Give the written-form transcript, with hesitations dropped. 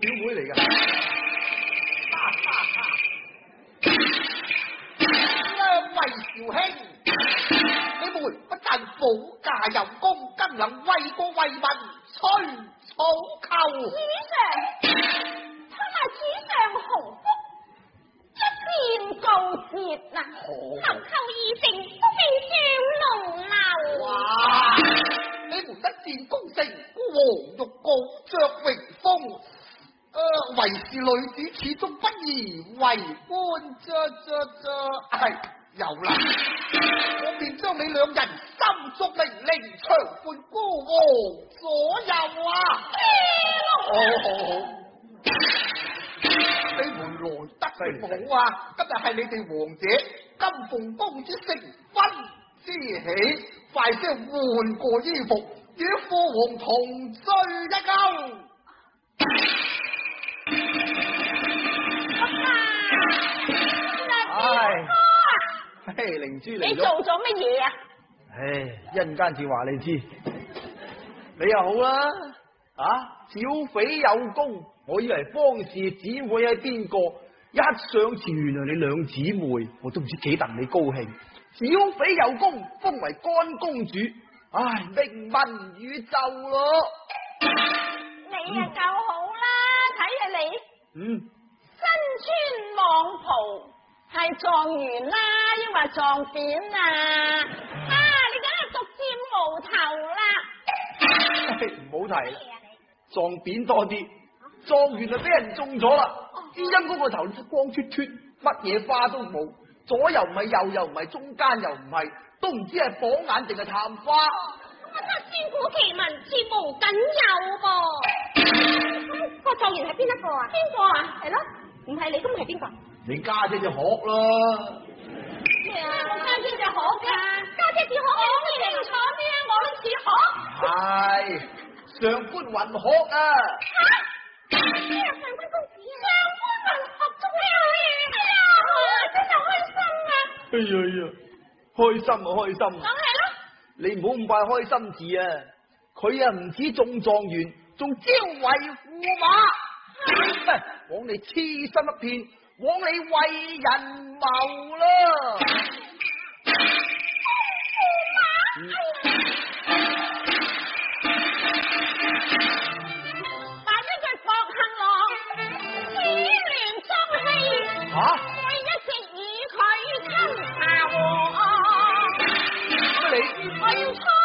表妹嚟㗎。 兩位少兄，你們不但保駕有功，更能為國為民，吹草寇。 主上，他係主上洪福，一便告捷啊！後寇已成，都被上龍樓。 哇！你們一戰功成，皇玉稿爵榮封。為是女子，始終不宜為官。係有啦，我便將你兩人心足命令，長伴孤王左右啊！好，你們來得好啊！今日係你哋王者金鳳公主成婚之喜，快些換過衣服，與父王同醉一勾。 嘿，靈珠嚟咗。 你做咗乜嘢啊？ 唉，一陣間至話你知。你又好啦，小匪有功，我以為方氏姊妹喺邊個，一上前原來你兩姊妹，我都唔知幾戥你高興。小匪有功，封為乾公主，唉，名聞宇宙咯。 你啊夠好啦，睇下你，身穿蟒袍。係狀元啦，抑或狀扁啊？你梗係獨佔鰲頭啦！ 唔好提啦，狀扁多啲，狀元就俾人中咗啦。啲陰公個頭光脫脫，乜嘢花都冇，左又唔係，右又唔係，中間又唔係，都唔知係榜眼定係探花。 我真係千古奇聞，絕無僅有噃。個狀元係邊一個啊？邊個啊？係咯，唔係你咁係邊個？ 你家姐就學啦。 咩啊？我家姐就學噶，家姐似學，你清楚啲啊！我都似學。 係上官雲學啊！ 咩上官公子啊？上官雲學中咩？真係開心啊！ 開心啊開心！ 梗係啦。 你唔好咁快開心字啊！佢啊唔止中狀元，仲招為駙馬，枉你痴心一片。枉你為人謀啦！ 但一句薄幸郎，此亂終棄。